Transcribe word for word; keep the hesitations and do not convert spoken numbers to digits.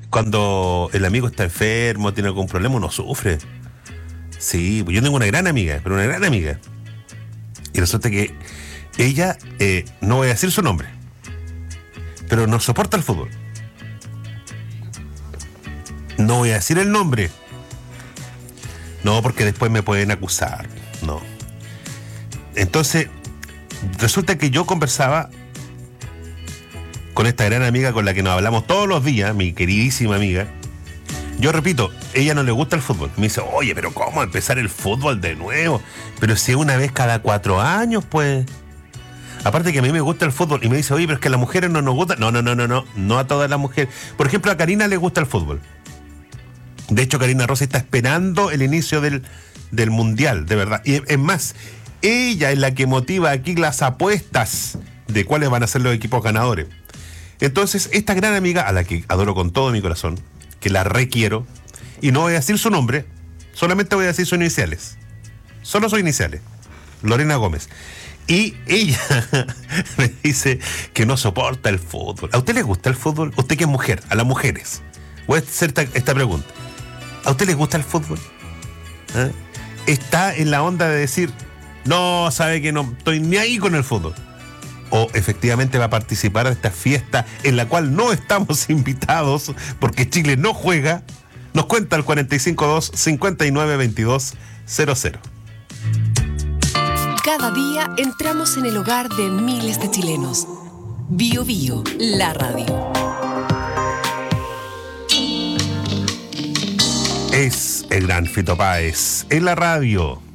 Cuando el amigo está enfermo, tiene algún problema, uno sufre. Sí, pues yo tengo una gran amiga, pero una gran amiga. Y resulta que ella, eh, no voy a decir su nombre, pero no soporta el fútbol. No voy a decir el nombre. No, porque después me pueden acusar. No. Entonces, resulta que yo conversaba con esta gran amiga con la que nos hablamos todos los días, mi queridísima amiga. Yo repito, ella no le gusta el fútbol. Me dice, oye, pero ¿cómo empezar el fútbol de nuevo? Pero si es una vez cada cuatro años, pues. Aparte que a mí me gusta el fútbol. Y me dice, oye, pero es que a las mujeres no nos gusta. No, no, no, no, no. No a todas las mujeres. Por ejemplo, a Karina le gusta el fútbol. De hecho, Karina Rossi está esperando el inicio del, del Mundial, de verdad. Y es más, ella es la que motiva aquí las apuestas de cuáles van a ser los equipos ganadores. Entonces, esta gran amiga, a la que adoro con todo mi corazón, que la requiero, y no voy a decir su nombre, solamente voy a decir sus iniciales. Solo sus iniciales. Lorena Gómez. Y ella me dice que no soporta el fútbol. ¿A usted le gusta el fútbol? Usted que es mujer, a las mujeres. Voy a hacer esta, esta pregunta. ¿A usted le gusta el fútbol? ¿Eh? ¿Está en la onda de decir, no, sabe que no estoy ni ahí con el fútbol? ¿O efectivamente va a participar de esta fiesta en la cual no estamos invitados porque Chile no juega? Nos cuenta el cuatro cinco dos, cinco nueve dos dos cero cero. Cada día entramos en el hogar de miles de chilenos. Bio Bio, la radio. Es el gran Fito Páez en la radio.